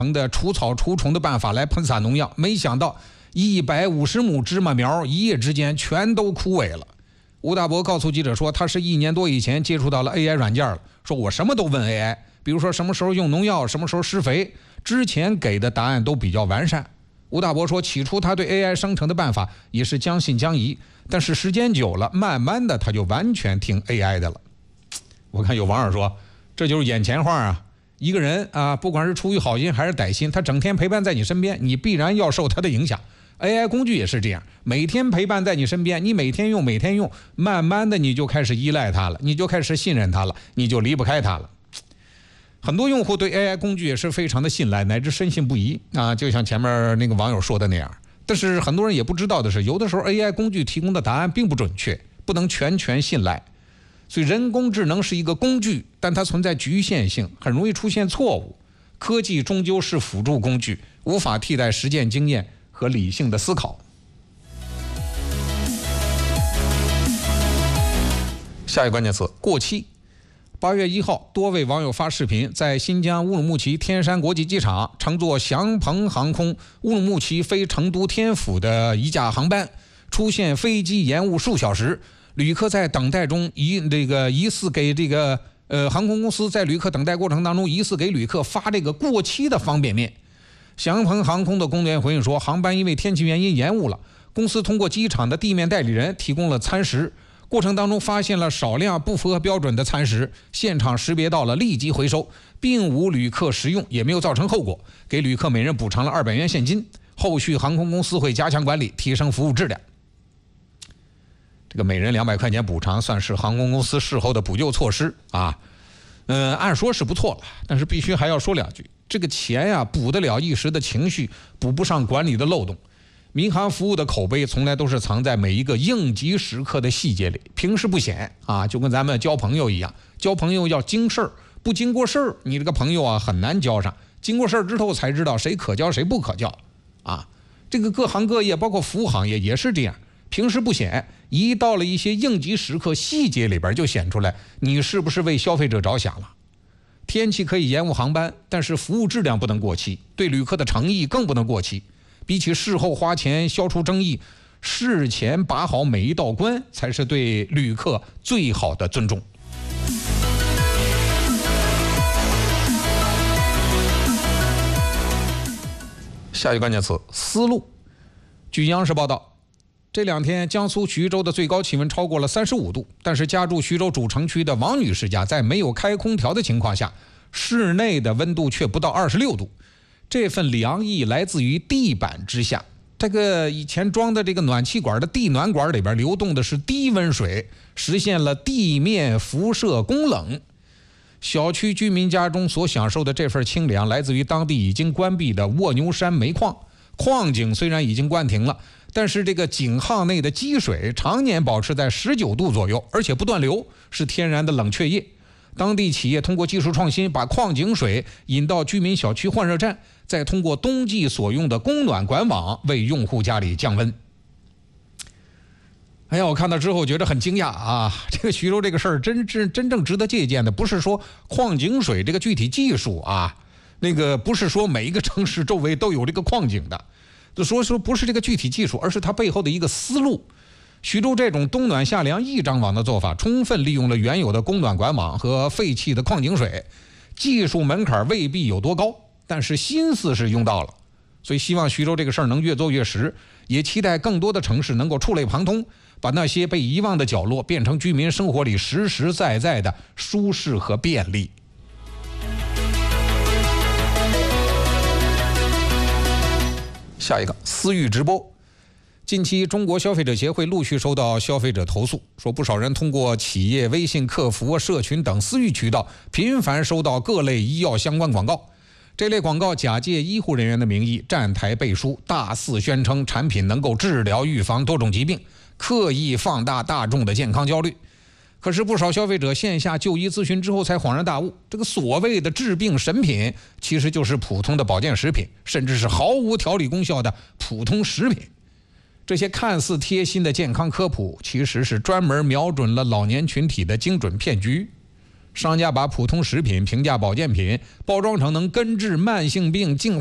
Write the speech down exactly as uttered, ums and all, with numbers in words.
的除草除虫的办法来喷洒农药，没想到一百五十亩芝麻苗一夜之间全都枯萎了。吴大伯告诉记者说，他是一年多以前接触到了 A I 软件了，说我什么都问 A I， 比如说什么时候用农药，什么时候施肥，之前给的答案都比较完善。吴大伯说，起初他对 A I 生成的办法也是将信将疑，但是时间久了，慢慢的他就完全听 A I 的了。我看有网友说，这就是眼前话啊，一个人啊，不管是出于好心还是歹心，他整天陪伴在你身边，你必然要受他的影响。A I 工具也是这样，每天陪伴在你身边，你每天用每天用，慢慢的你就开始依赖它了，你就开始信任它了，你就离不开它了。很多用户对 A I 工具也是非常的信赖，乃至深信不疑啊，就像前面那个网友说的那样。但是很多人也不知道的是，有的时候 A I 工具提供的答案并不准确，不能全权信赖。所以人工智能是一个工具，但它存在局限性，很容易出现错误。科技终究是辅助工具，无法替代实践经验和理性的思考。下一个关键词：过期。八月一号，多位网友发视频，在新疆乌鲁木齐天山国际机场，乘坐祥鹏航空乌鲁木齐飞成都天府的一架航班，出现飞机延误数小时，旅客在等待中疑这个疑似给这个呃航空公司在旅客等待过程当中疑似给旅客发这个过期的方便面。祥鹏航空的工作人员回应说，航班因为天气原因延误了，公司通过机场的地面代理人提供了餐食。过程当中发现了少量不符合标准的餐食，现场识别到了，立即回收，并无旅客食用，也没有造成后果，给旅客每人补偿了二百元现金。后续航空公司会加强管理，提升服务质量。这个每人两百块钱补偿算是航空公司事后的补救措施啊，嗯、呃，按说是不错了，但是必须还要说两句，这个钱呀、啊、补得了一时的情绪，补不上管理的漏洞。民航服务的口碑从来都是藏在每一个应急时刻的细节里，平时不显啊，就跟咱们交朋友一样，交朋友要经事儿，不经过事儿，你这个朋友啊很难交上。经过事儿之后才知道谁可交谁不可交啊。这个各行各业，包括服务行业也是这样，平时不显，一到了一些应急时刻，细节里边就显出来，你是不是为消费者着想了。天气可以延误航班，但是服务质量不能过期，对旅客的诚意更不能过期。比起事后花钱消除争议，事前把好每一道关才是对旅客最好的尊重。下一个关键词：思路。据央视报道，这两天江苏徐州的最高气温超过了三十五度，但是家住徐州主城区的王女士家在没有开空调的情况下，室内的温度却不到二十六度。这份凉意来自于地板之下，这个以前装的这个暖气管的地暖管里边流动的是低温水，实现了地面辐射供冷。小区居民家中所享受的这份清凉，来自于当地已经关闭的卧牛山煤矿。矿井虽然已经关停了，但是这个井号内的积水常年保持在十九度左右，而且不断流，是天然的冷却液。当地企业通过技术创新，把矿井水引到居民小区换热站，再通过冬季所用的供暖管网为用户家里降温。哎呀，我看到之后觉得很惊讶啊！这个徐州这个事儿，真真真正值得借鉴的，不是说矿井水这个具体技术啊，那个不是说每一个城市周围都有这个矿井的，就说说不是这个具体技术，而是它背后的一个思路。徐州这种冬暖夏凉一张网的做法，充分利用了原有的供暖管网和废弃的矿井水，技术门槛未必有多高，但是心思是用到了。所以希望徐州这个事儿能越做越实，也期待更多的城市能够触类旁通，把那些被遗忘的角落变成居民生活里实实在在的舒适和便利。下一个，私域直播。近期中国消费者协会陆续收到消费者投诉，说不少人通过企业微信客服、社群等私域渠道频繁收到各类医药相关广告。这类广告假借医护人员的名义站台背书，大肆宣称产品能够治疗预防多种疾病，刻意放大大众的健康焦虑。可是不少消费者线下就医咨询之后才恍然大悟，这个所谓的治病神品其实就是普通的保健食品，甚至是毫无调理功效的普通食品。这些看似贴心的健康科普，其实是专门瞄准了老年群体的精准骗局。 商家把普通食品、平价保健品包装成能根治慢性病、净